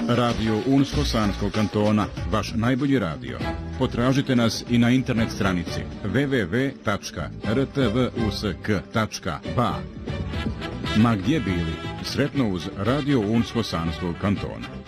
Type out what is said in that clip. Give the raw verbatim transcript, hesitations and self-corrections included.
Radio Unsko-Sanskog kantona, vaš najbolji radio. Potražite nas i na internet stranici w w w tačka r t v u s k tačka b a. Ma gdje bili, sretno uz Radio Unsko-Sanskog kantona.